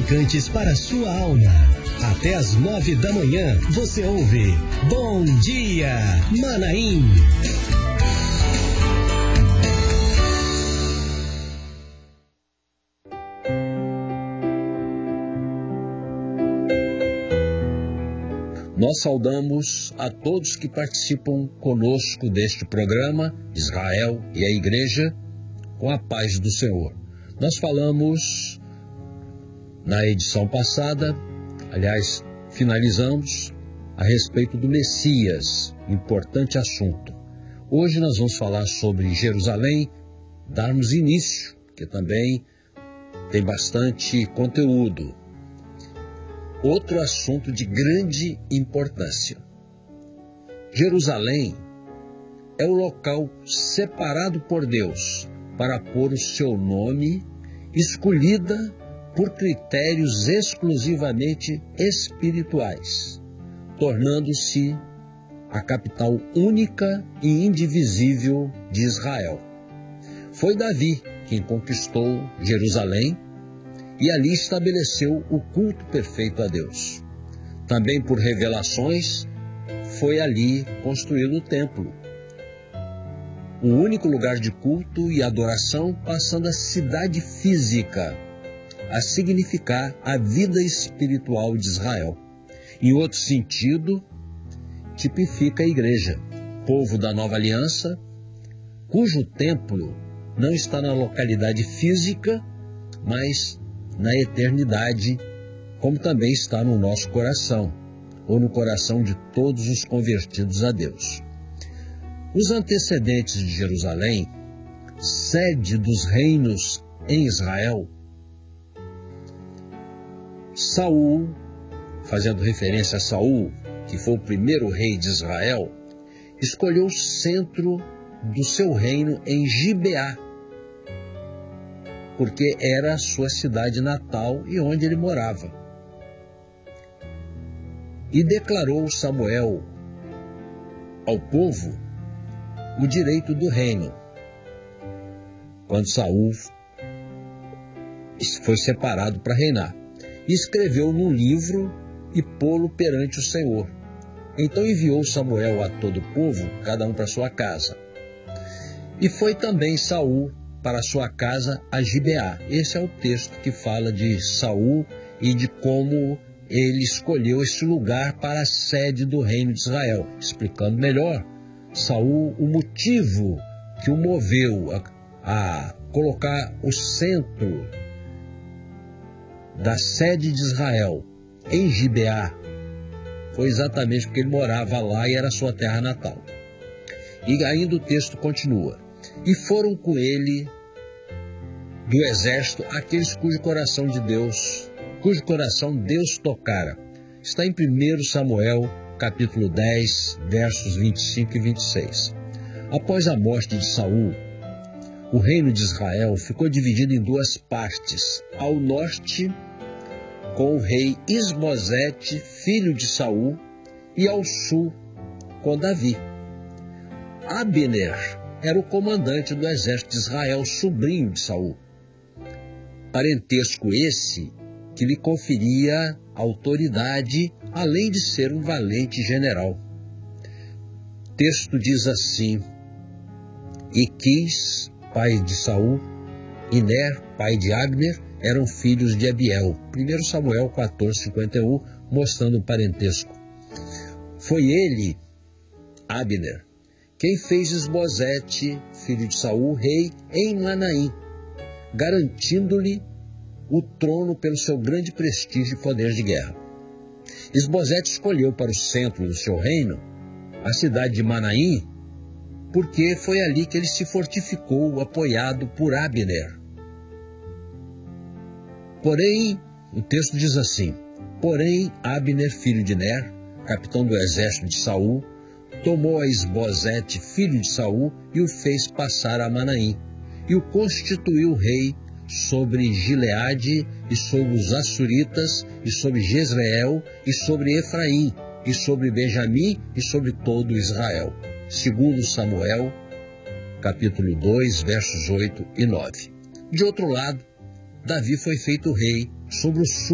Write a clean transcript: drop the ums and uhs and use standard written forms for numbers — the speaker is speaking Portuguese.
edificantes para a sua alma. Até às 9 da manhã, você ouve Bom Dia, Manaim. Nós saudamos a todos que participam conosco deste programa, Israel e a Igreja, com a paz do Senhor. Nós falamos na edição passada, aliás, finalizamos, a respeito do Messias, importante assunto. Hoje nós vamos falar sobre Jerusalém, darmos início, que também tem bastante conteúdo. Outro assunto de grande importância. Jerusalém é o local separado por Deus para pôr o seu nome, escolhida por critérios exclusivamente espirituais, tornando-se a capital única e indivisível de Israel. Foi Davi quem conquistou Jerusalém e ali estabeleceu o culto perfeito a Deus. Também por revelações, foi ali construído o templo, o único lugar de culto e adoração, passando a cidade física a significar a vida espiritual de Israel. Em outro sentido, tipifica a igreja, povo da nova aliança, cujo templo não está na localidade física, mas na eternidade, como também está no nosso coração, ou no coração de todos os convertidos a Deus. Os antecedentes de Jerusalém, sede dos reinos em Israel, Saul, fazendo referência a Saul, que foi o primeiro rei de Israel, escolheu o centro do seu reino em Gibeá, porque era a sua cidade natal e onde ele morava. E declarou Samuel ao povo o direito do reino, quando Saul foi separado para reinar. E escreveu num livro e pô-lo perante o Senhor. Então enviou Samuel a todo o povo, cada um para sua casa. E foi também Saul para sua casa a Gibeá. Esse é o texto que fala de Saul e de como ele escolheu esse lugar para a sede do reino de Israel. Explicando melhor, Saul, o motivo que o moveu a colocar o centro da sede de Israel em Gibeá foi exatamente porque ele morava lá e era sua terra natal. E ainda o texto continua. E foram com ele do exército aqueles cujo coração Deus tocara. Está em 1 Samuel, capítulo 10, versos 25 e 26. Após a morte de Saul, o reino de Israel ficou dividido em duas partes. Ao norte, com o rei Isbosete, filho de Saul, e ao sul, com Davi. Abner era o comandante do exército de Israel, sobrinho de Saul. Parentesco esse que lhe conferia autoridade, além de ser um valente general. O texto diz assim: Iquis, pai de Saul, e Ner, pai de Abner, eram filhos de Abiel. 1 Samuel 14:51, mostrando o parentesco. Foi ele, Abner, quem fez Isbosete, filho de Saul, rei em Manaim, garantindo-lhe o trono pelo seu grande prestígio e poder de guerra. Isbosete escolheu para o centro do seu reino a cidade de Manaim, porque foi ali que ele se fortificou, apoiado por Abner. Porém, o texto diz assim: porém, Abner, filho de Ner, capitão do exército de Saul, tomou a Isbosete, filho de Saul, e o fez passar a Manaim, e o constituiu rei sobre Gileade, e sobre os Assuritas, e sobre Jezreel, e sobre Efraim, e sobre Benjamim, e sobre todo Israel. 2 Samuel, capítulo 2, versos 8 e 9. De outro lado, Davi foi feito rei sobre o sul